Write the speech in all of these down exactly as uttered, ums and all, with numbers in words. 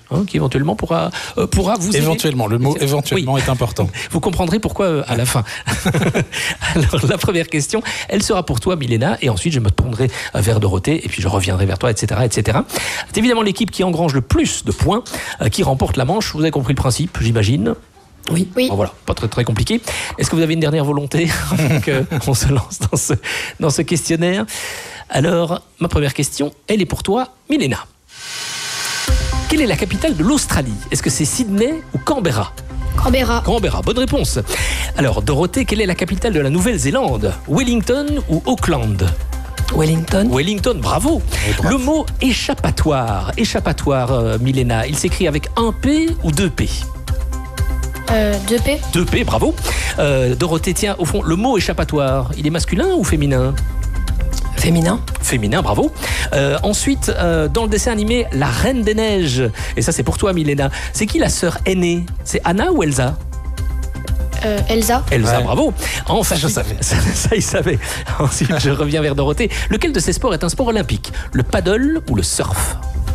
hein, qui éventuellement pourra, euh, pourra vous aider. Éventuellement, le mot éventuellement oui. est important. Vous comprendrez pourquoi euh, à la fin. Alors, la première question, elle sera pour toi, Milena, et ensuite je me tournerai vers Dorothée, et puis je reviendrai vers toi, et cetera, et cetera. C'est évidemment l'équipe qui engrange le plus de points, euh, qui remporte la manche. Vous avez compris le principe, j'imagine. Oui. oui. Bon, voilà, pas très très compliqué. Est-ce que vous avez une dernière volonté qu'on se lance dans ce, dans ce questionnaire? Alors, ma première question, elle est pour toi, Milena. Quelle est la capitale de l'Australie? Est-ce que c'est Sydney ou Canberra? Canberra. Canberra, bonne réponse. Alors, Dorothée, quelle est la capitale de la Nouvelle-Zélande? Wellington ou Auckland? Wellington. Wellington, bravo. bravo. Le mot échappatoire, échappatoire, euh, Milena, il s'écrit avec un P ou deux P? Euh, deux P. deux P, bravo. Euh, Dorothée, tiens, au fond, le mot échappatoire, il est masculin ou féminin? Féminin. Féminin, bravo. Euh, ensuite, euh, dans le dessin animé La Reine des Neiges, et ça c'est pour toi, Milena, c'est qui la sœur aînée? C'est Anna ou Elsa? Euh, Elsa. Elsa, ouais. bravo. Enfin, ça, je savais. Ça, ça, il savait. Ensuite, je reviens vers Dorothée. Lequel de ces sports est un sport olympique? Le paddle ou le surf?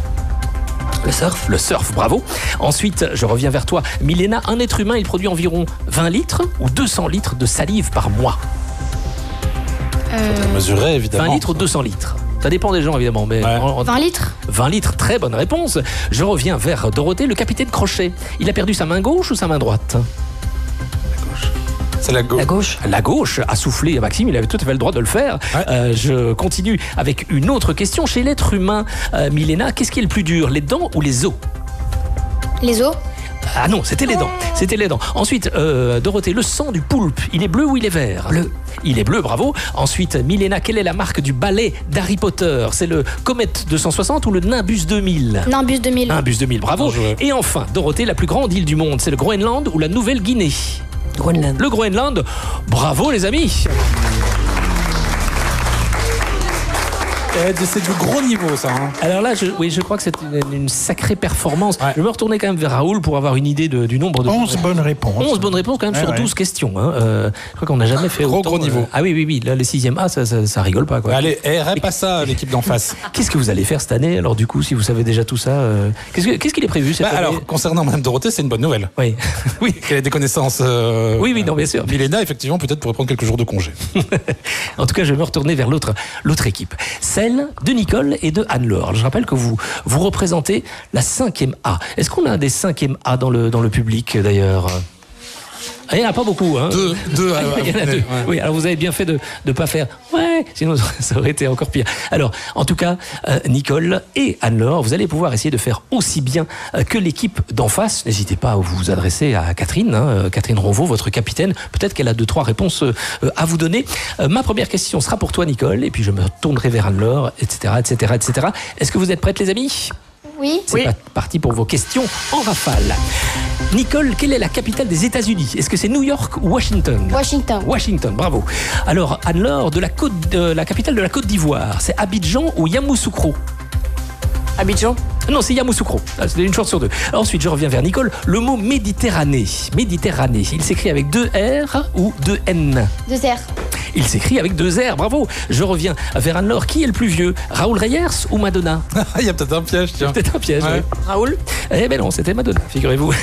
Le surf. Le surf, bravo. Ensuite, je reviens vers toi. Milena, un être humain, il produit environ vingt litres ou deux cents litres de salive par mois? Euh... Faut mesurer, évidemment. vingt litres ou deux cents litres? Ça dépend des gens, évidemment. Mais ouais. en... vingt litres. vingt litres, très bonne réponse. Je reviens vers Dorothée. Le capitaine Crochet, il a perdu sa main gauche ou sa main droite? C'est la gauche. La gauche. La gauche a soufflé Maxime, il avait tout à fait le droit de le faire. Ouais. Euh, je continue avec une autre question. Chez l'être humain, euh, Milena, qu'est-ce qui est le plus dur, les dents ou les os? Les os. Ah non, c'était les dents. C'était les dents. Ensuite, euh, Dorothée, le sang du poulpe, il est bleu ou il est vert? Bleu. Il est bleu, bravo. Ensuite, Milena, quelle est la marque du balai d'Harry Potter? C'est le Comet deux cent soixante ou le Nimbus deux mille? Nimbus deux mille. Nimbus deux mille, bravo. Bonjour. Et enfin, Dorothée, la plus grande île du monde, c'est le Groenland ou la Nouvelle-Guinée? Groenland. Le Groenland. Bravo les amis. C'est du gros niveau, ça. Hein. Alors là, je, oui, je crois que c'est une, une sacrée performance. Ouais. Je vais me retourner quand même vers Raoul pour avoir une idée de, du nombre de... onze bonnes réponses. onze bonnes réponses quand même ouais, sur ouais. douze questions. Hein. Euh, je crois qu'on n'a jamais fait gros, autant. Gros niveau. Euh, ah oui, oui, oui. Là, les sixième A, ça, ça, ça rigole pas. Quoi. Allez, eh, répète pas ça à l'équipe d'en face. Qu'est-ce que vous allez faire cette année? Alors du coup, si vous savez déjà tout ça, euh, qu'est-ce, que, qu'est-ce qu'il est prévu cette bah, année? Alors, concernant Mme Dorothée, c'est une bonne nouvelle. Oui. oui. Qu'elle ait des connaissances. Euh, oui, oui, non, bien sûr. Milena, effectivement, peut-être pourrait prendre quelques jours de congé. En tout cas, je vais me retourner vers l'autre, l'autre équipe. Celle de Nicole et de Anne-Laure. Je rappelle que vous, vous représentez la cinquième A. Est-ce qu'on a des cinquième A dans le, dans le public d'ailleurs? Il n'y en a pas beaucoup. Hein. Deux. deux Il y en a deux. Ouais. Oui, alors vous avez bien fait de ne pas faire « ouais », sinon ça aurait été encore pire. Alors, en tout cas, euh, Nicole et Anne-Laure, vous allez pouvoir essayer de faire aussi bien euh, que l'équipe d'en face. N'hésitez pas à vous adresser à Catherine, hein, Catherine Ronvaux, votre capitaine. Peut-être qu'elle a deux, trois réponses euh, à vous donner. Euh, ma première question sera pour toi, Nicole, et puis je me tournerai vers Anne-Laure, et cetera, et cetera, et cetera. Est-ce que vous êtes prêtes, les amis? Oui. C'est oui. parti pour vos questions en rafale. Nicole, quelle est la capitale des États-Unis? Est-ce que c'est New York ou Washington? Washington. Washington, bravo. Alors, Anne-Laure, de la, côte, de la capitale de la Côte d'Ivoire, c'est Abidjan ou Yamoussoukro? Abidjan. Non, c'est Yamoussoukro. Ah, c'est une chance sur deux. Ensuite, je reviens vers Nicole. Le mot Méditerranée. Méditerranée, il s'écrit avec deux R ou deux N? Deux R. Il s'écrit avec deux R, bravo. Je reviens vers Anne-Laure. Qui est le plus vieux? Raoul Reyers ou Madonna? Il y a peut-être un piège, tiens. Peut-être un piège, ouais. oui. Raoul? Eh ben non, c'était Madonna, figurez-vous.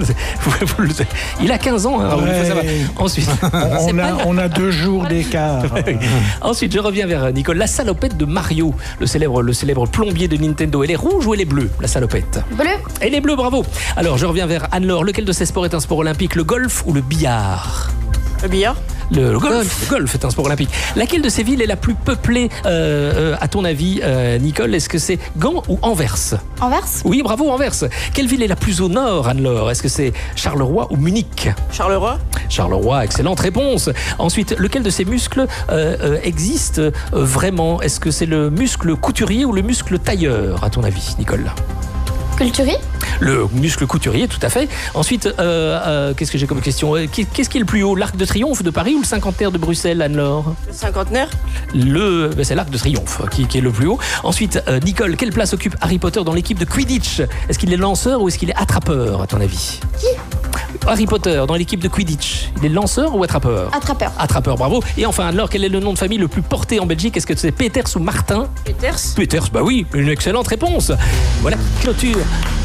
Il a quinze ans, hein, Raoul, ouais. il faut savoir. Ensuite, on, a, on a deux jours d'écart. Ensuite, je reviens vers Nicole. La salopette de Mario, le célèbre, le célèbre plombier de Nintendo. Elle est rouge ou elle est bleue, la salopette? Bleu. Elle est bleue, bravo. Alors, je reviens vers Anne-Laure. Lequel de ces sports est un sport olympique? Le golf ou le billard? Le billard. Le, le, golf. le golf est un sport olympique. Laquelle de ces villes est la plus peuplée, euh, euh, à ton avis, euh, Nicole? Est-ce que c'est Gand ou Anvers? Anvers. Oui, bravo, Anvers. Quelle ville est la plus au nord, Anne-Laure? Est-ce que c'est Charleroi ou Munich? Charleroi. Charleroi, excellente réponse. Ensuite, lequel de ces muscles euh, euh, existe euh, vraiment? Est-ce que c'est le muscle couturier ou le muscle tailleur, à ton avis, Nicole? Couturier. Le muscle couturier, tout à fait. Ensuite, euh, euh, qu'est-ce que j'ai comme question? Qu'est-ce qui est le plus haut? L'Arc de Triomphe de Paris ou le cinquantenaire de Bruxelles, Anne-Laure? Le cinquantenaire. Le, ben c'est l'Arc de Triomphe qui, qui est le plus haut. Ensuite, euh, Nicole, quelle place occupe Harry Potter dans l'équipe de Quidditch? Est-ce qu'il est lanceur ou est-ce qu'il est attrapeur, à ton avis? Qui? Harry Potter dans l'équipe de Quidditch. Il est lanceur ou attrapeur? Attrapeur. Attrapeur, bravo. Et enfin, Anne-Laure, quel est le nom de famille le plus porté en Belgique? Est-ce que c'est Peters ou Martin? Peters. Peters, bah oui, une excellente réponse. Voilà, clôture